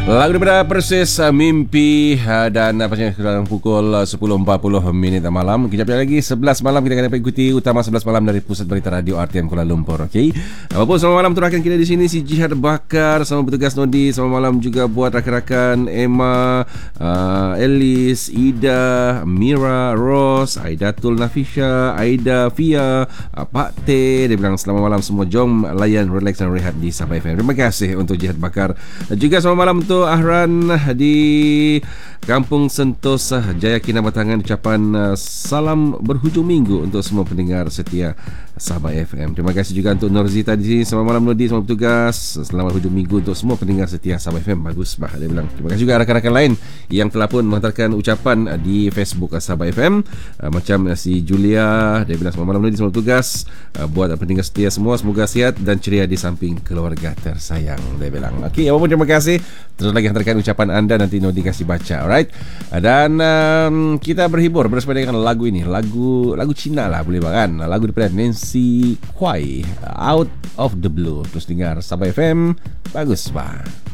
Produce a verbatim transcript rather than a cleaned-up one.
Lagu daripada Persis uh, Mimpi uh, dan uh, pastinya sekarang pukul uh, sepuluh empat puluh minit malam. Kejap lagi sebelas malam kita akan dapat ikuti utama sebelas malam dari Pusat Berita Radio R T M Kuala Lumpur. Okey. Apapun selamat malam untuk rakan kita di sini si Jihad Bakar sama bertugas Nodi. Selamat malam juga buat rakan-rakan Emma, uh, Elis, Ida, Mira, Ros, Aidatul Nafisha, Aida, Fia, uh, Pak T. Dia bilang selamat malam semua, jom layan, relax dan rehat di Sabah F M. Terima kasih untuk Jihad Bakar. Dan juga selamat malam untuk Ahran di Kampung Sentosa Jaya Kinabatangan. Ucapan uh, salam berhujung minggu untuk semua pendengar setia Sabah F M. Terima kasih juga untuk Norzita di sini. Selamat malam Nodi, selamat bertugas. Selamat hujung minggu untuk semua pendengar setia Sabah F M. Bagus bah dia bilang. Terima kasih juga rakan-rakan lain yang telah pun menghantarkan ucapan uh, di Facebook uh, Sabah F M. Uh, macam uh, si Julia, dia bilang selamat malam Nodi, selamat bertugas. Uh, buat uh, pendengar setia semua, semoga sihat dan ceria di samping keluarga tersayang. Dia bilang. Okey, apapun terima kasih. Terus lagi hantarkan ucapan anda, nanti Nodi kasih baca. Alright. Dan um, kita berhibur bersama dengan lagu ini. Lagu lagu Cina lah boleh kan. Lagu daripada Nancy Kuai, Out of the Blue. Terus dengar Sabah F M. Bagus bah.